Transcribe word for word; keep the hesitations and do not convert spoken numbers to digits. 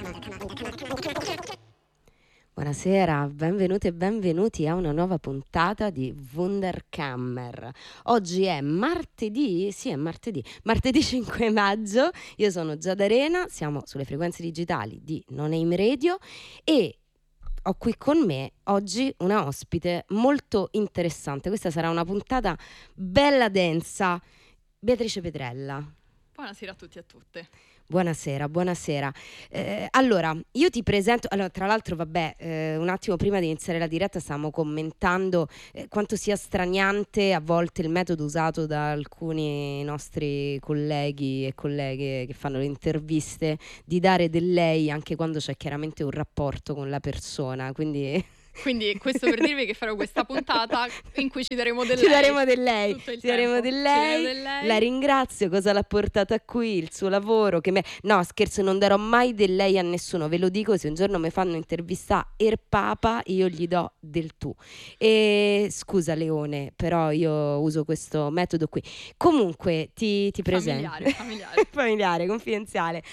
Buonasera, benvenuti e benvenuti a una nuova puntata di Wunderkammer. Oggi è martedì, sì è martedì, martedì cinque maggio, io sono Giada Arena, siamo sulle frequenze digitali di No Name Radio e ho qui con me oggi una ospite molto interessante. Questa sarà una puntata bella densa, Beatrice Petrella. Buonasera a tutti e a tutte. Buonasera, buonasera. Eh, allora, io ti presento, allora, tra l'altro, vabbè, eh, un attimo prima di iniziare la diretta stavamo commentando eh, quanto sia straniante a volte il metodo usato da alcuni nostri colleghi e colleghe che fanno le interviste di dare del lei anche quando c'è chiaramente un rapporto con la persona, quindi... Quindi questo per dirvi che farò questa puntata in cui ci daremo del ci lei. Daremo del lei. Tutto il Ci daremo tempo. del lei. Ci daremo del lei. La ringrazio, cosa l'ha portata qui, il suo lavoro. Che me... No, scherzo, non darò mai del lei a nessuno. Ve lo dico, se un giorno mi fanno intervistare Er Papa, io gli do del tu. E scusa Leone, però io uso questo metodo qui. Comunque ti, ti presento. Familiare, familiare. Familiare, confidenziale.